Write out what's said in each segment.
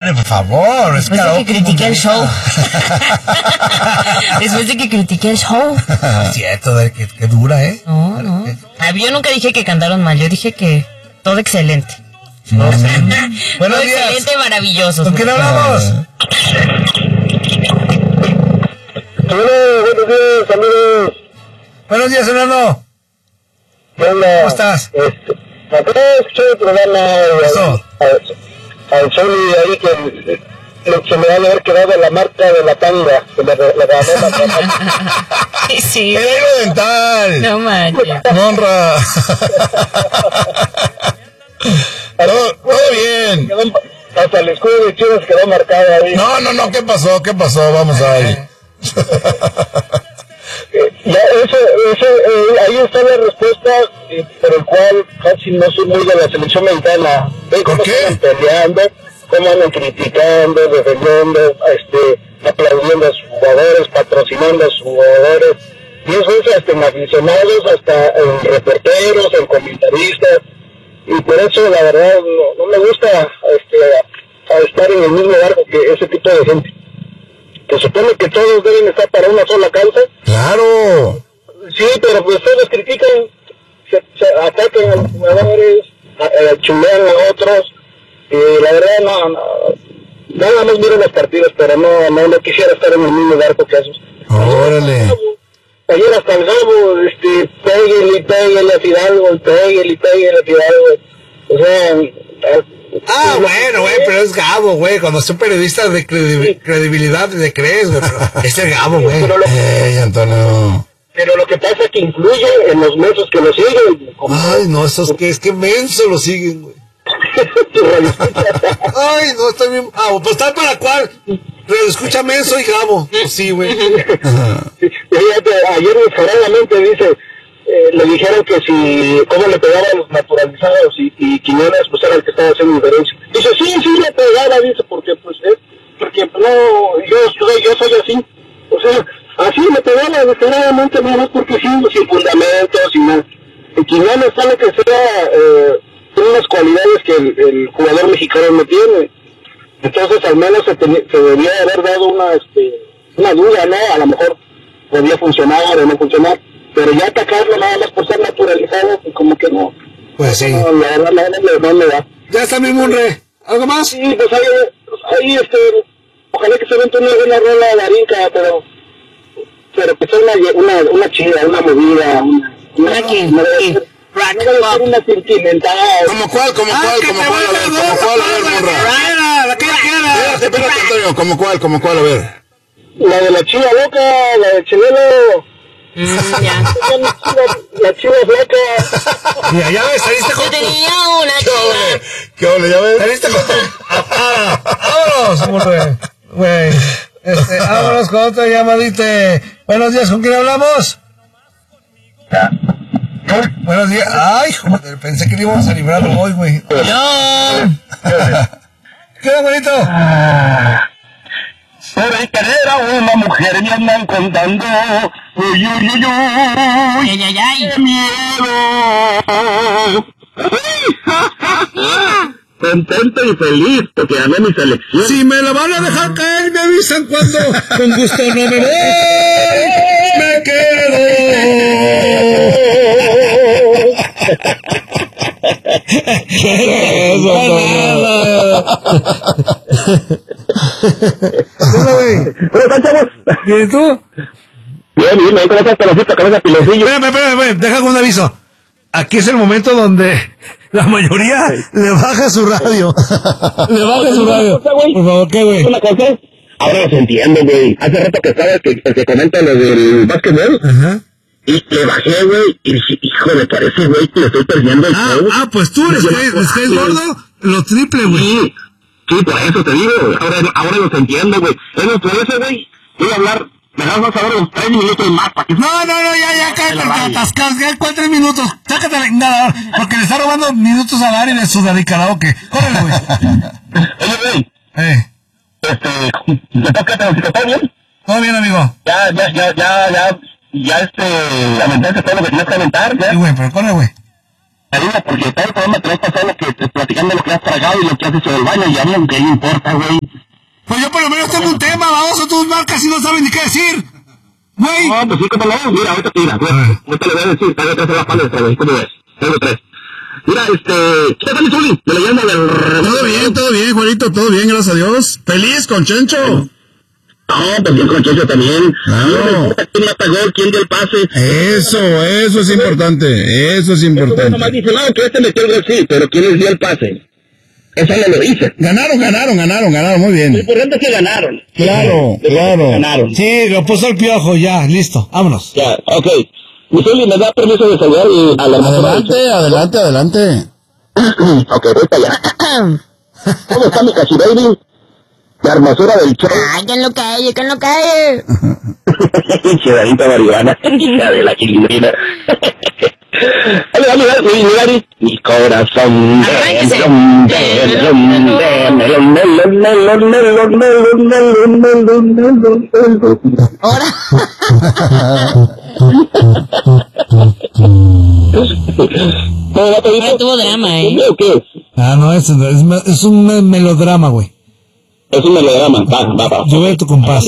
por favor. Después de que critiqué el show. Después de que critiqué el show. Cierto, que dura, ¿eh? No. Yo nunca dije que cantaron mal, yo dije que todo excelente. Buenos todo días. Excelente, maravilloso. ¿Con quién hablamos? Hola, buenos días, amigos. Buenos días, Fernando. Hola. ¿Cómo estás? Acabo de escuchar el programa Eso. al Sony ahí que se me va a haber quedado la marca de la tanga, que me la ganó la tanga. Sí. El hilo dental. No manches. Honra. Todo bien. Hasta el escudo de Chivas quedó marcado ahí. No, ¿qué pasó? Vamos ahí. Ahí está la respuesta por el cual casi no soy muy de la selección mexicana. ¿Por qué? Están peleando, cómo andan criticando, defendiendo, aplaudiendo a sus jugadores, patrocinando a sus jugadores. Y eso es hasta en aficionados, hasta en reporteros, en comentaristas. Y por eso, la verdad, no me gusta estar en el mismo barco que ese tipo de gente. Se supone que todos deben estar para una sola causa. Claro. Sí, pero pues todos critican, se atacan a los jugadores, chulean a otros. Y la verdad, nada más miro los partidos, pero no quisiera estar en el mismo barco que esos. Órale. Ayer hasta el Gabo, pégale a Fidalgo, pégale a Fidalgo. O sea... Bueno, güey, pero es Gabo, güey. Cuando son periodistas de credibilidad, le crees, güey. Pero es el Gabo, güey. Antonio. Pero lo que pasa es que influye en los mensos que lo siguen. Ay, no, esos que es que menso lo siguen, güey. Ay, no, estoy bien. Pues tal para cual. Pero escucha menso y Gabo. Pues sí, güey. Ayer descaradamente dice... le dijeron que si cómo le pegaba a los naturalizados y Quiñones pues era el que estaba haciendo diferencia. Dice sí le pegaba, dice porque no yo soy así, o sea así le pegaba descaradamente, nada más porque sí, sin fundamentos, sin nada. Y Quiñones sabe que sea tiene unas cualidades que el jugador mexicano no tiene, entonces al menos se debería haber dado una duda, ¿no? A lo mejor podía funcionar o no funcionar. Pero ya atacarlo nada más por ser naturalizado, pues como que no. Pues sí. No, la verdad, no me da. Ya está mi Munre. ¿Algo más? Sí, pues ahí ojalá que se vente una buena rola de Darinka, pero que sea una chida, una movida, una sentimental. ¿Cómo cuál? A ver, Munra. La que quiera. Espérate, Antonio. ¿Cómo cuál? A ver. La de la chida loca, la de Chelelo. Ya. La chiva flaca. Mira, ya ves, saliste con Yo tenía una chiva. ¿Qué ole? Ya ves. Saliste con vámonos, güey. Vámonos con otra llamadita. Buenos días, ¿con quién hablamos? Buenos días. Ay, joder, pensé que le íbamos a librar hoy, güey. No. ¿Qué onda, bonito? Por el querer a una mujer me andan contando. Uy, Ay. miedo. Contento y feliz porque gané mi selección. Si me la van a dejar caer, me avisan cuando. Con gusto no me voy. Me quedo. Hola, güey. ¿Cómo están, chavos? ¿Y tú? Bien, ¿cómo estás, pelocito, cabeza, piloncillo? Espérame, deja con un aviso. Aquí es el momento donde la mayoría le baja su radio. Le baja su radio. Por favor, ¿qué, güey? ¿Una cosa? Ahora los entiendo, güey. Hace rato que estaba que comenta lo del básquetbol. Ajá. Y le bajé, güey, y dije, hijo, me parece, güey, que le estoy perdiendo el show. Pues tú les caes gordo, lo triple, güey. Sí, por eso te digo, ahora los entiendo, güey. Por eso, güey, voy a hablar, me das más a ver los 3 minutos más para que... No, ya, cállate, atascados, ya, ¿cuál 3 minutos? Sácate nada, porque le está robando minutos a Dari de su karaoke. Córrele, güey. Oye, güey. ¿Me toca ¿todo bien? Todo bien, amigo. Ya, aventaste todo lo que tenías que aventar, ya. Sí, güey, pero corre, güey. Te digo, porque todo el programa te vas pasando platicando lo que has tragado y lo que has hecho del baño, y a mí aunque no importa, güey. Pues yo por lo menos tengo un tema, vamos, tus marcas y no saben ni qué decir. Güey. No, pues sí, como lo ves, mira, ahorita te dirás, güey. Ahorita le voy a decir, tengo que hacer la palestra, güey, ¿cómo ves? Tengo 3. Mira, ¿qué tal, Zuli? De leyenda del... Todo bien, Juanito, todo bien, gracias a Dios. Feliz con Chencho. No, pues yo con Chencho también. Claro. ¿Quién la pagó? ¿Quién dio el pase? Eso es importante, eso es importante. Nomás dice, no, que metió el gol, sí, pero ¿quién les dio el pase? Eso no lo dice. Ganaron, muy bien. Lo importante es que ganaron. Claro. Ganaron. Sí, lo puso el Piojo, ya, listo, vámonos. Ya, ok. Zuli, ¿me da permiso de saludar a la Adelante. Ok, voy para allá. ¿Cómo está mi casi baby? La hermosura del show. Ay, que no cae. Chedadita marihuana, hija de la chilindrina. Dale, mi corazón. Ahora. Tuvo drama, ¿O qué? Ah, no, es un melodrama, güey. Es un melodrama. Va. Yo veo tu compás.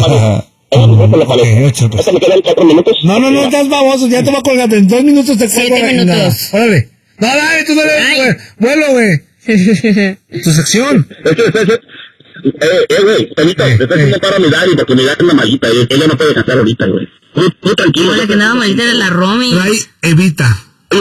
¿Me quedan 4 minutos? No, estás baboso, ya te voy a colgar. En 2 minutos te cuelgo. 7 minutos. Órale. No, dale, tú dale, vuelo, güey. Tu sección. Güey, Tonito, te estás haciendo paro a mi daddy, porque mi daddy es una malita, ella no puede cantar ahorita, güey. Tú tranquilo. La que andaba malita era la Romy. Trae Evita.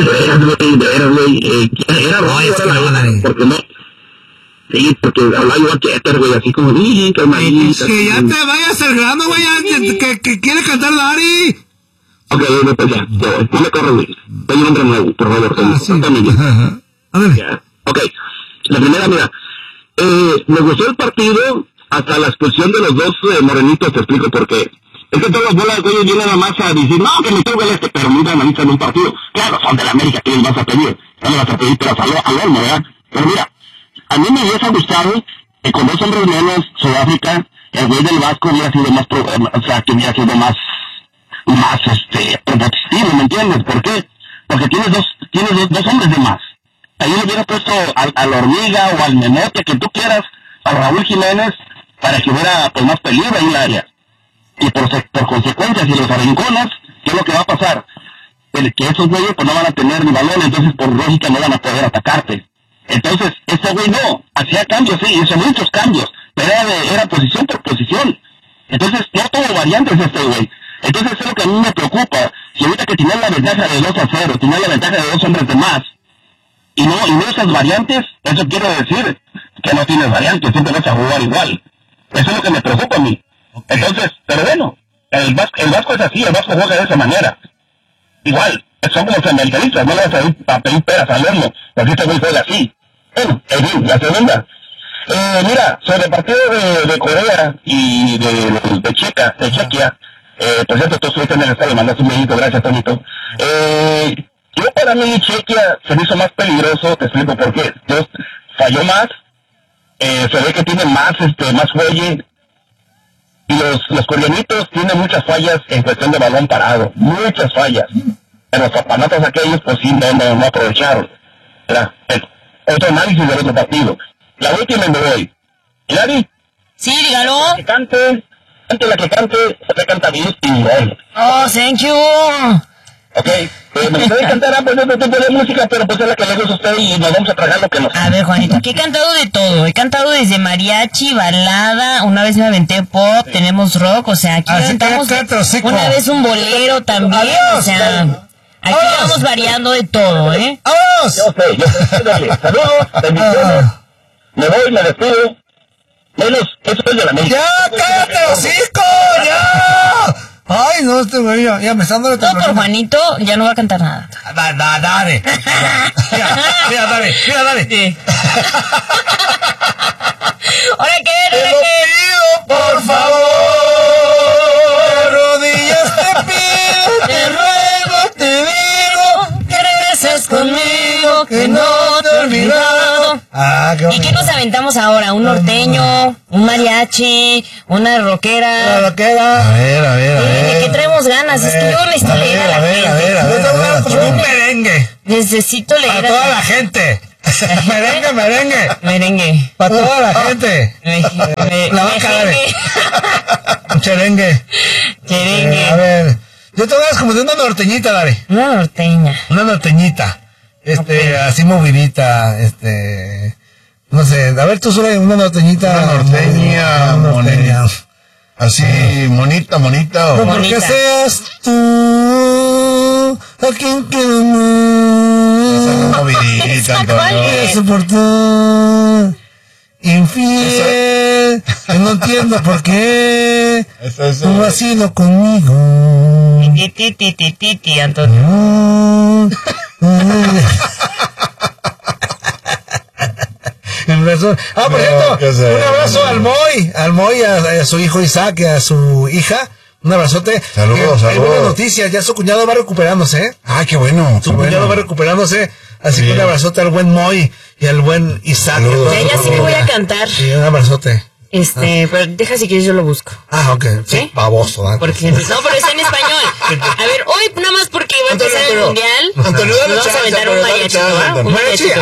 Era Romy, porque no. Sí, porque hablaba igual que Éter, güey, así como, calmadita. Que ya te vayas al grano, güey, que quiere cantar Dari. Ok, bueno, pues ya, tú me corres, güey. Soy un hombre nuevo, por favor, sí. A ver. Ok, la primera, mira, me gustó el partido hasta la expulsión de los 2 morenitos, te explico por qué. Es que todas las bolas de güey vienen nada más a decir, no, que me tengo que pero mira, analizan un partido. Claro, son de la América, ¿qué les vas a pedir? No les vas a pedir, pero al Olmo, ¿verdad? Pero mira, a mí me hubiese gustado que con 2 hombres menos, Sudáfrica, el güey del Vasco hubiera sido más, que hubiera sido más propositivo, ¿me entiendes? ¿Por qué? Porque tienes dos hombres de más. Ahí le hubiera puesto a la Hormiga o al Menote, que tú quieras, a Raúl Jiménez, para que hubiera pues más peligro ahí en el área. Y por consecuencia, si los arrinconas, ¿qué es lo que va a pasar? Que esos güeyes pues no van a tener ni balón, entonces por lógica no van a poder atacarte. Entonces, este güey no, hacía cambios, sí, hizo muchos cambios, pero era posición por posición. Entonces, no tuvo variantes este güey. Entonces, eso es lo que a mí me preocupa. Si ahorita que tenían la ventaja de 2-0, tenían la ventaja de 2 hombres de más, y no esas variantes, eso quiere decir que no tienes variantes, siempre vas a jugar igual. Eso es lo que me preocupa a mí. Okay. Entonces, pero bueno, el Vasco es así, el Vasco juega de esa manera. Igual, son como los americanistas, no le vas a pedir peras al horno, porque este güey juega así. Bueno, en fin, la segunda. Mira, sobre el partido de Corea y de Chequia, por cierto, tú estuviste en el estadio, mandaste un medito, gracias, Tonito. Yo para mí Chequia se me hizo más peligroso, te explico por qué. Entonces, falló más, se ve que tiene más fuelle, y los coreanitos tienen muchas fallas en cuestión de balón parado, muchas fallas. En los zapanatos aquellos, pues sí, no aprovecharon. Era otro análisis del otro partido. La última me voy. ¿Yari? Sí, dígalo. La que cante, se canta bien y bueno. Oh, thank you. Ok, me gustaría cantar pues otro tipo de música, pero pues es la que le gusta a usted y nos vamos a tragar lo que nos... A ver, Juanito, aquí he cantado de todo. He cantado desde mariachi, balada, una vez me aventé pop, tenemos rock, o sea, aquí cantamos una vez un bolero también, adiós, o sea, aquí vamos variando de todo, ¿eh? ¡Vamos! Yo sé, dale. Saludos, bendiciones, me voy, me despido, menos, eso es de la América. ¡Ya, cállate, hocico! ¡Ya! Ay, no, este güey, ya me está dando de todo por Juanito, ya no va a cantar nada. Dale. Mira, dale. Sí. Ahora qué, te lo pido, por favor. De rodillas te pido, te ruego, te digo, que regreses conmigo, que no te he olvidado. Ah, qué ¿Y qué nos aventamos ahora? ¿Un norteño? ¿Un mariachi? ¿Una rockera? A ver. ¿De qué traemos ganas? Es que yo necesito leer a la gente. A ver. Yo tengo ganas como un merengue. Necesito leer Para toda la gente. Merengue. Para toda la gente. La vaca, dale. Un cherengue. A ver. Yo tengo ganas como de una norteñita, dale. Una norteñita. Así movidita, no sé, a ver tú sube una norteñita. Una norteña. Así, monita. No, porque seas tú a quien quiero más. Movidita, Antonio. Soportar. Infiel, que no entiendo por qué. Un vacilo conmigo. Titi, Antonio. Por cierto, un abrazo al Moy, a su hijo Isaac, a su hija. Un abrazote. Saludos. Hay buenas noticias, ya su cuñado va recuperándose, ¿eh? Ah, qué bueno. Su cuñado va recuperándose. Así que un abrazote al buen Moy y al buen Isaac. Ya sí me voy a cantar. Sí, un abrazote. Pero deja si quieres yo lo busco. Ah, ok. Sí, baboso, ¿eh? Porque, no, pero está en español. A ver, hoy nada más porque va a empezar el mundial. Antonio, dale vamos a aventar un mariachi, ¿no? Un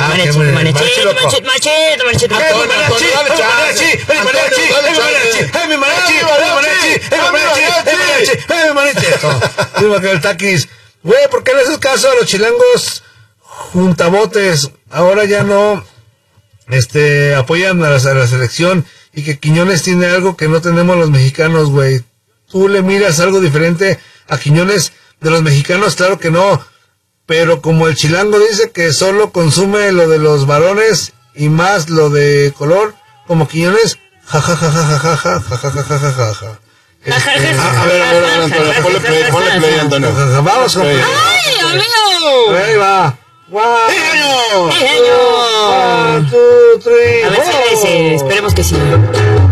mariachi. Güey, ¿por qué le haces caso a los chilangos juntabotes? Ahora ya no apoyan a la selección. Y que Quiñones tiene algo que no tenemos los mexicanos, güey. ¿Tú le miras algo diferente a Quiñones de los mexicanos? Claro que no. Pero como el chilango dice que solo consume lo de los varones y más lo de color, como Quiñones, jajajajajaja. A ver, Antonio, ponle play, Antonio. Vamos, ¡ay, amigo! Ahí va. ¡Wow! ¡Ingenio! 1, 2, 3. A ver si le dice, esperemos que sí.